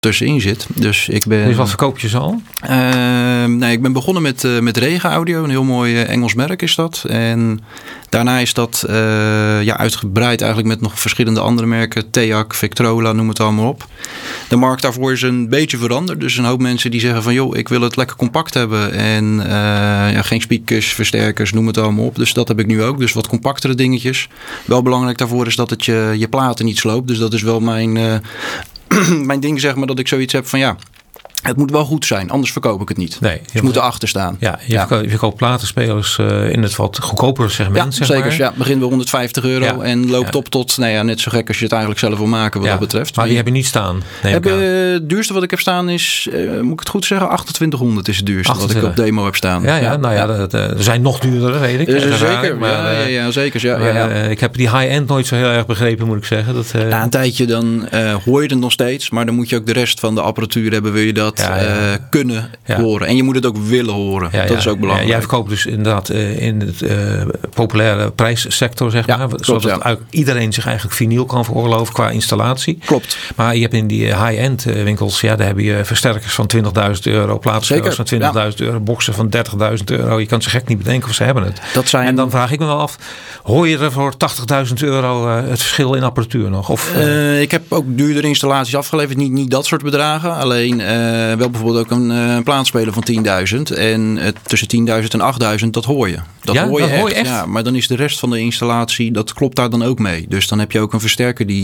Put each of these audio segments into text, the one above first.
tussenin zit. Dus wat verkoop je zo al? Ik ben begonnen met Rega Audio. Een heel mooi Engels merk is dat. En daarna is dat uitgebreid eigenlijk met nog verschillende andere merken. TEAC, Victrola, noem het allemaal op. De markt daarvoor is een beetje veranderd. Dus een hoop mensen die zeggen van joh, ik wil het lekker compact hebben. En geen speakers, versterkers, noem het allemaal op. Dus dat heb ik nu ook. Dus wat compactere dingetjes. Wel belangrijk daarvoor is dat het je platen niet sloopt. Dus dat is wel mijn ding, zeg maar, dat ik zoiets heb van ja, het moet wel goed zijn, anders verkoop ik het niet. Nee, je moet erachter staan. Ja, je verkoopt platenspelers in het wat goedkopere segment. Ja, zeker. Ja, begint bij €150 en loopt op tot net zo gek als je het eigenlijk zelf wil maken wat dat betreft. Maar die heb je niet staan? Het duurste wat ik heb staan is, moet ik het goed zeggen, $2800 is het duurste wat ik op demo heb staan. Er zijn nog duurdere, weet ik. Zeker, zeker. Ja. Ik heb die high-end nooit zo heel erg begrepen, moet ik zeggen. Na een tijdje dan hoor je het nog steeds, maar dan moet je ook de rest van de apparatuur hebben, wil je dat kunnen horen. En je moet het ook willen horen. Dat is ook belangrijk. Jij verkoopt dus inderdaad in het populaire prijssector, zeg maar. Klopt, zodat iedereen zich eigenlijk vinyl kan veroorloven qua installatie. Klopt. Maar je hebt in die high-end winkels, daar heb je versterkers van €20.000, plaatspelers van €20.000, boxen van €30.000. Je kan ze gek niet bedenken of ze hebben het. En dan vraag ik me wel af, hoor je er voor €80.000 het verschil in apparatuur nog? Ik heb ook duurdere installaties afgeleverd. Niet dat soort bedragen. Alleen wel bijvoorbeeld ook een plaatspeler van 10.000. En tussen 10.000 en 8.000, dat hoor je. Dat hoor je echt. Ja, maar dan is de rest van de installatie, dat klopt daar dan ook mee. Dus dan heb je ook een versterker die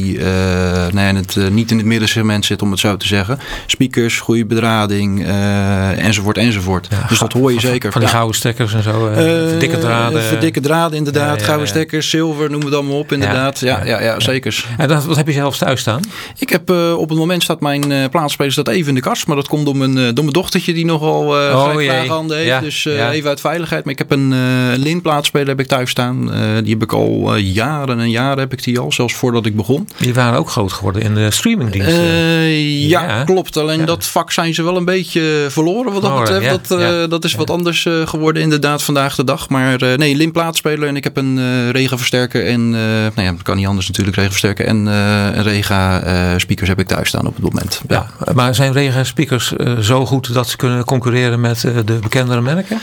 niet in het middensegment zit, om het zo te zeggen. Speakers, goede bedrading, enzovoort. Ja, dus dat hoor je zeker. Van die gouden stekkers en zo. Dikke draden. Dikke draden, inderdaad. Gouden stekkers, zilver, noem het allemaal op, inderdaad. Ja, zeker. En wat heb je zelf thuis staan? Ik heb op het moment staat mijn plaatspeler even in de kast. Maar dat komt door mijn dochtertje die nogal graag handen heeft. Dus even uit veiligheid. Maar ik heb een Lin-plaatspeler heb ik thuis staan. Die heb ik al jaren en jaren heb ik die al. Zelfs voordat ik begon. Die waren ook groot geworden in de streamingdiensten. Klopt. Alleen dat vak zijn ze wel een beetje verloren wat dat betreft. Dat is wat anders geworden inderdaad vandaag de dag. Maar Lin-plaatspeler en ik heb een Rega versterker. En dat kan niet anders natuurlijk, Rega versterker. En een Rega speakers heb ik thuis staan op het moment. Ja. Maar zijn Rega speakers zo goed dat ze kunnen concurreren met de bekendere merken?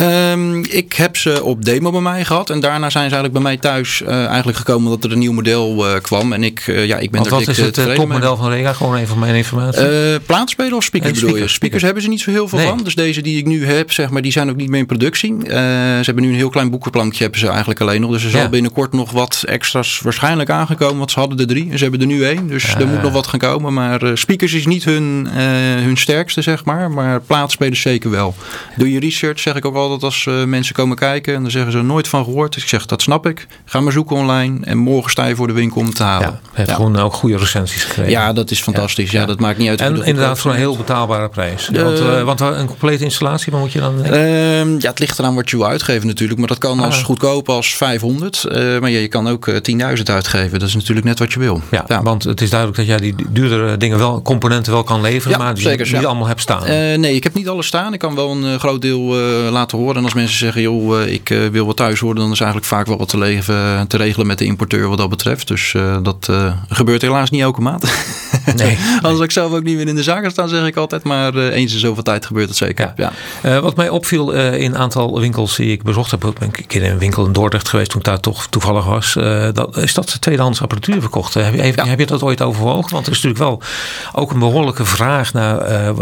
Ik heb ze op demo bij mij gehad. En daarna zijn ze eigenlijk bij mij thuis eigenlijk gekomen dat er een nieuw model kwam. En ik ben wat is het topmodel van Rega? Gewoon even van mijn informatie. Plaatspeler of speakers bedoel je? Speakers hebben ze niet zo heel veel van. Dus deze die ik nu heb, zeg maar, die zijn ook niet meer in productie. Ze hebben nu een heel klein boekenplankje hebben ze eigenlijk alleen nog. Dus er zal binnenkort nog wat extra's waarschijnlijk aangekomen. Want ze hadden er 3 en ze hebben er nu 1. Dus er moet nog wat gaan komen. Maar speakers is niet hun sterkste, zeg maar. Maar plaatsspelers zeker wel. Doe je research, zeg ik ook altijd als mensen komen kijken. En dan zeggen ze er nooit van gehoord. Dus ik zeg, dat snap ik. Ga maar zoeken online. En morgen sta je voor de winkel om het te halen. Ja, heeft gewoon ook goede recensies gekregen. Ja, dat is fantastisch. Ja, dat maakt niet uit. En inderdaad voor een heel betaalbare prijs. Want een complete installatie, wat moet je dan het ligt eraan wat je wil uitgeven natuurlijk. Maar dat kan als goedkoop als 500. Maar je kan ook 10.000 uitgeven. Dat is natuurlijk net wat je wil. Ja, want het is duidelijk dat jij die duurdere dingen componenten wel kan leveren. Maar die je niet allemaal hebt staan. Nee, ik heb niet alles staan. Ik kan wel een groot deel laten horen. En als mensen zeggen, joh, ik wil wat thuis horen. Dan is eigenlijk vaak wel wat te regelen met de importeur wat dat betreft. Dus dat gebeurt helaas niet elke maand. Nee. Als ik zelf ook niet meer in de zaken sta, zeg ik altijd. Maar eens in zoveel tijd gebeurt het zeker. Ja. Wat mij opviel in een aantal winkels die ik bezocht heb. Ik ben een keer in een winkel in Dordrecht geweest toen ik daar toch toevallig was. Is dat ze tweedehands apparatuur verkochten. Heb je dat ooit overwogen? Want er is natuurlijk wel ook een behoorlijke vraag naar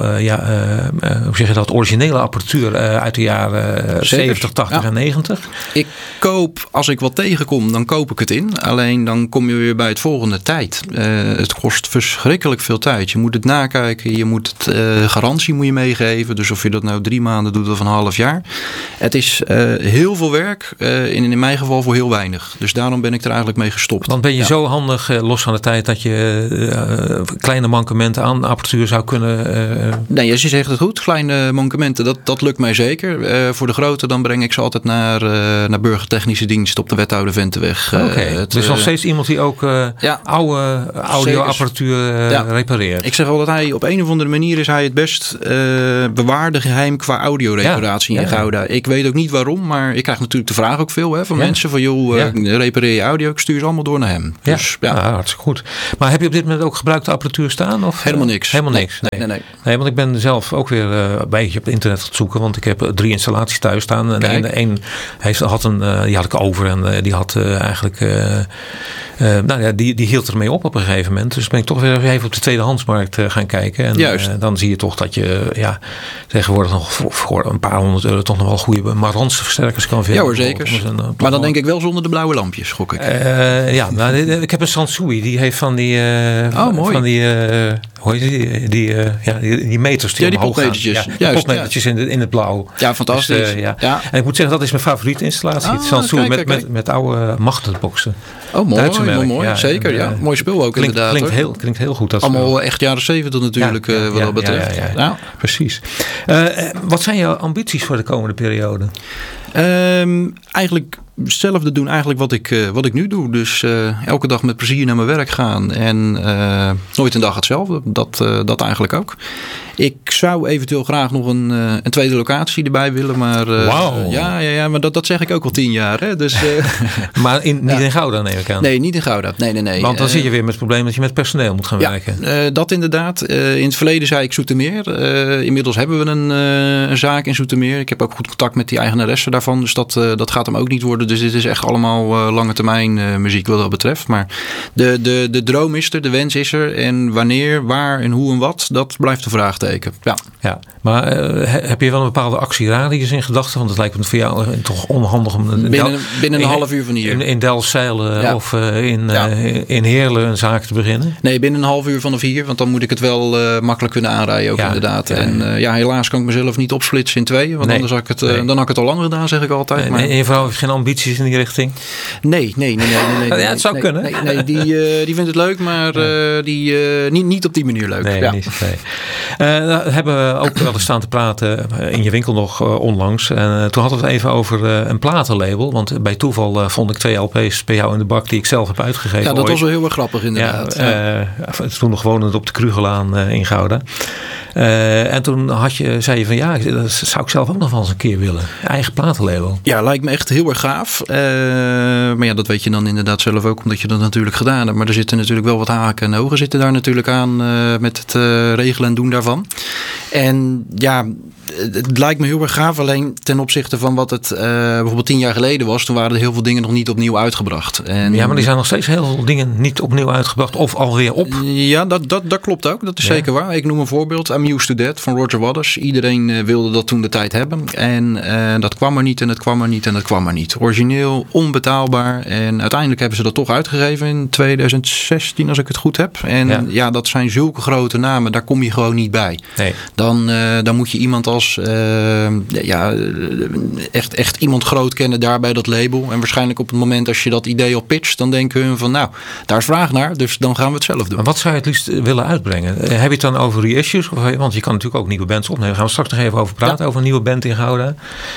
hoe zeg je dat, originele apparatuur uit de jaren 70, 80 en 90. Ik koop, als ik wat tegenkom, dan koop ik het in. Alleen dan kom je weer bij het volgende: tijd. Het kost verschrikkelijk veel tijd. Je moet het nakijken, je moet het garantie moet je meegeven. Dus of je dat nou 3 maanden doet of een half jaar. Het is heel veel werk. In mijn geval voor heel weinig. Dus daarom ben ik er eigenlijk mee gestopt. Want ben je zo handig, los van de tijd, dat je kleine mankementen aan apparatuur zou kunnen... Nee, je zegt het goed. Kleine mankementen, dat lukt mij zeker. Voor de grote, dan breng ik ze altijd naar burgertechnische dienst op de Wethouder Ventenweg. Dus nog steeds iemand die ook oude audioapparatuur repareert. Ik zeg al dat hij op een of andere manier is hij het best bewaarde geheim qua audioreparatie in Gouda. Ik weet ook niet waarom, maar ik krijg natuurlijk de vraag ook veel van mensen van repareer je audio. Ik stuur ze allemaal door naar hem. Ja. Dus, hartstikke goed. Maar heb je op dit moment ook gebruikte apparatuur staan? Of? Helemaal niks. Helemaal niks. Nee, want ik ben zelf ook weer een beetje op het internet gaan zoeken, want ik heb 3 installaties thuis staan. En één die had ik over en die had eigenlijk die hield ermee op een gegeven moment. Dus ben ik toch weer even op de tweedehandsmarkt gaan kijken. En dan zie je toch dat je tegenwoordig nog voor een paar €100 toch nog wel goede Marantz versterkers kan vinden. Ja hoor, zeker. Maar dan denk ik wel zonder de blauwe lampjes, gok ik. Ik heb een Sansui, die heeft van die mooi. van die hoe heet die meters die omhoog gaan. Ja, potmetertjes in het blauw. Ja, fantastisch. Dus, En ik moet zeggen, dat is mijn favoriete installatie. Het Sansui met oude magnetboxen. Oh, mooi. Ja, zeker. Ja. Mooi spul ook inderdaad. Klinkt heel goed. Dat allemaal echt jaren 70 natuurlijk wat dat betreft. Ja. Precies. Wat zijn jouw ambities voor de komende periode? Eigenlijk hetzelfde doen wat ik nu doe. Dus elke dag met plezier naar mijn werk gaan. En nooit een dag hetzelfde. Dat eigenlijk ook. Ik zou eventueel graag nog een tweede locatie erbij willen. Maar maar dat zeg ik ook al 10 jaar. Hè? Dus, maar niet in Gouda neem ik aan. Nee, niet in Gouda. Nee. Want dan zit je weer met het probleem dat je met personeel moet gaan werken. Dat inderdaad. In het verleden zei ik Zoetermeer. Inmiddels hebben we een zaak in Zoetermeer. Ik heb ook goed contact met die eigenaresse daarvan. Dus dat gaat hem ook niet worden. Dus dit is echt allemaal lange termijn muziek wat dat betreft. Maar de droom is er, de wens is er. En wanneer, waar en hoe en wat, dat blijft de vraagteken. Ja. Maar heb je wel een bepaalde actieradius in gedachten? Want het lijkt me voor jou toch onhandig om binnen een half uur van hier. In Delfzijl of in Heerlen een zaak te beginnen? Nee, binnen een half uur vanaf hier. Want dan moet ik het wel makkelijk kunnen aanrijden ook inderdaad. Ja. En helaas kan ik mezelf niet opsplitsen in tweeën. Want anders had dan had ik het al lang gedaan, zeg ik altijd. Maar... En je vrouw heeft geen ambities in die richting? Nee. Het zou kunnen. Nee, die vindt het leuk, maar niet op die manier leuk. Nee. We hebben ook wel eens staan te praten in je winkel nog onlangs. En toen hadden we het even over een platenlabel. Want bij toeval vond ik 2 LP's bij jou in de bak die ik zelf heb uitgegeven. Ja, dat was wel heel erg grappig inderdaad. Toen nog wonend op de Krugelaan in Gouda. En toen zei je van dat zou ik zelf ook nog wel eens een keer willen. Eigen platenlabel. Ja, lijkt me echt heel erg gaaf. Maar dat weet je dan inderdaad zelf ook, omdat je dat natuurlijk gedaan hebt. Maar er zitten natuurlijk wel wat haken en ogen zitten daar natuurlijk aan met het regelen en doen daarvan. En het lijkt me heel erg gaaf. Alleen ten opzichte van wat het bijvoorbeeld 10 jaar geleden was. Toen waren er heel veel dingen nog niet opnieuw uitgebracht. Maar die zijn nog steeds heel veel dingen niet opnieuw uitgebracht. Of alweer op. Ja, dat klopt ook. Dat is zeker waar. Ik noem een voorbeeld. I'm Used to That van Roger Waters. Iedereen wilde dat toen de tijd hebben. En dat kwam er niet en het kwam er niet en het kwam er niet. Origineel, onbetaalbaar. En uiteindelijk hebben ze dat toch uitgegeven in 2016 als ik het goed heb. En dat zijn zulke grote namen. Daar kom je gewoon niet bij. Nee. Dan moet je iemand als echt iemand groot kennen daar bij dat label. En waarschijnlijk op het moment als je dat idee al pitcht, dan denken hun van daar is vraag naar. Dus dan gaan we het zelf doen. Maar wat zou je het liefst willen uitbrengen? Heb je het dan over reissues? Want je kan natuurlijk ook nieuwe bands opnemen. Daar gaan we straks nog even over praten. Over een nieuwe band in Gouda.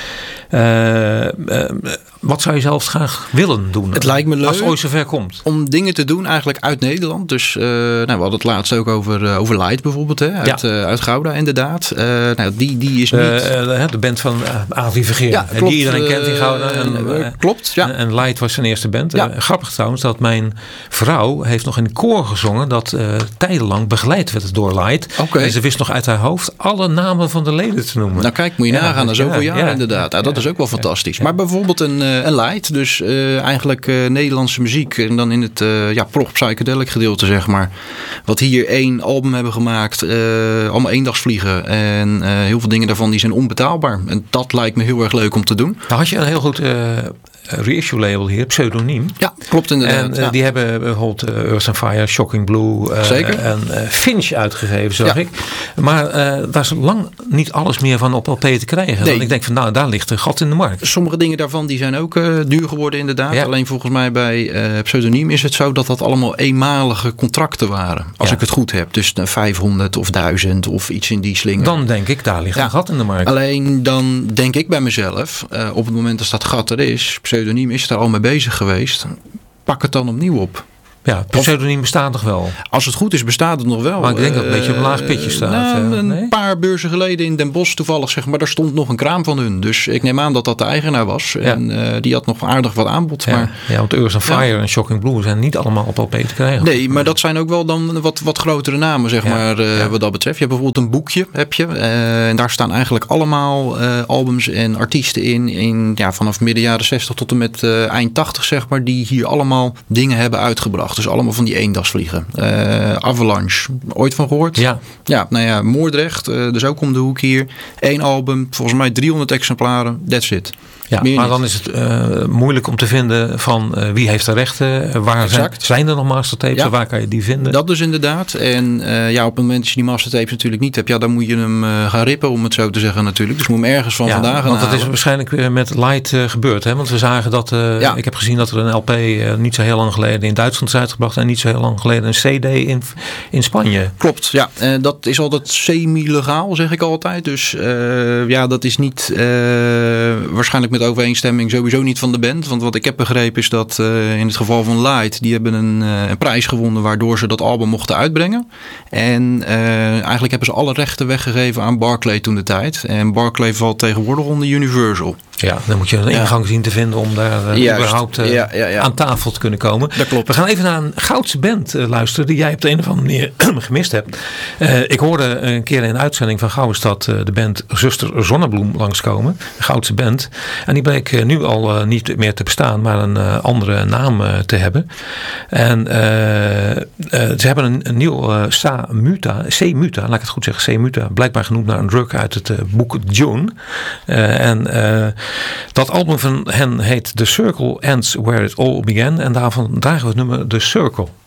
Wat zou je zelf graag willen doen? Het lijkt me leuk als het ooit zover komt. Om dingen te doen eigenlijk uit Nederland. Dus we hadden het laatst ook over Light bijvoorbeeld. Uit Gouda inderdaad. Die is niet... de band van Avi Vergeer. Ja, klopt, die iedereen kent in Gouda. Klopt, ja. En Light was zijn eerste band. Grappig trouwens dat mijn vrouw heeft nog in de koor gezongen dat tijdenlang begeleid werd door Light. Okay. En ze wist nog uit haar hoofd alle namen van de leden te noemen. Nou kijk, moet je nagaan na zoveel jaar inderdaad. Dat is ook wel fantastisch. Maar bijvoorbeeld een Light, dus eigenlijk Nederlandse muziek en dan in het prog psychedelic gedeelte zeg maar. Wat hier 1 album hebben gemaakt, allemaal eendagsvliegen en heel veel dingen daarvan die zijn onbetaalbaar. En dat lijkt me heel erg leuk om te doen. Nou had je een heel goed reissue label hier, Pseudoniem. Ja, klopt inderdaad. En die hebben bijvoorbeeld Earth and Fire, Shocking Blue en Finch uitgegeven, zag ik. Maar daar is lang niet alles meer van op LP te krijgen. Nee. Ik denk van daar ligt een gat in de markt. Sommige dingen daarvan die zijn ook duur geworden inderdaad. Ja. Alleen volgens mij bij Pseudoniem is het zo dat allemaal eenmalige contracten waren. Als ik het goed heb. Dus 500 of 1000 of iets in die slinger. Dan denk ik, daar ligt een gat in de markt. Alleen dan denk ik bij mezelf, op het moment dat dat gat er is, Pseudoniem is daar al mee bezig geweest. Pak het dan opnieuw op. Ja, het pseudoniem bestaat nog wel. Als het goed is, bestaat het nog wel. Maar ik denk dat het een beetje op een laag pitje staat. Een paar beurzen geleden in Den Bosch toevallig, zeg maar, daar stond nog een kraam van hun. Dus ik neem aan dat dat de eigenaar was. Ja. En die had nog aardig wat aanbod. Ja, maar, want Earth on Fire en Shocking Blue zijn niet allemaal op LP te krijgen. Nee, maar dat zijn ook wel dan wat grotere namen, zeg maar, wat dat betreft. Je hebt bijvoorbeeld een boekje, heb je. En daar staan eigenlijk allemaal albums en artiesten in vanaf midden jaren 60 tot en met eind 80, zeg maar, die hier allemaal dingen hebben uitgebracht. Dus allemaal van die eendagsvliegen. Avalanche, ooit van gehoord? Ja. Ja, nou ja, Moordrecht, dus ook om de hoek hier. 1 album, volgens mij 300 exemplaren, that's it. Ja, maar dan is het moeilijk om te vinden van wie heeft de rechten, waar zijn er nog mastertapes en waar kan je die vinden? Dat dus inderdaad. En op het moment dat je die mastertapes natuurlijk niet hebt, dan moet je hem gaan rippen, om het zo te zeggen natuurlijk. Dus moet je hem ergens van vandaag gaan want dat halen. is waarschijnlijk weer met Light gebeurd. Hè? Want we zagen dat, ik heb gezien dat er een LP niet zo heel lang geleden in Duitsland is uitgebracht en niet zo heel lang geleden een CD in Spanje. Klopt, ja. Dat is altijd semi-legaal, zeg ik altijd. Dus dat is niet waarschijnlijk met overeenstemming sowieso niet van de band. Want wat ik heb begrepen is dat in het geval van Light, die hebben een prijs gewonnen waardoor ze dat album mochten uitbrengen. En eigenlijk hebben ze alle rechten weggegeven aan Barclay toen de tijd. En Barclay valt tegenwoordig onder Universal. Ja, dan moet je een ingang zien te vinden om daar überhaupt aan tafel te kunnen komen. Dat klopt. We gaan even naar een Goudse band luisteren die jij op de een of andere manier gemist hebt. Ik hoorde een keer in een uitzending van Gouwestad de band Zuster Zonnebloem langskomen. Een Goudse band. En die bleek nu al niet meer te bestaan, maar een andere naam te hebben. En ze hebben een nieuw C-Muta, laat ik het goed zeggen, C-Muta, blijkbaar genoemd naar een drug uit het boek June. Dat album van hen heet The Circle Ends Where It All Began. En daarvan dragen we het nummer The Circle.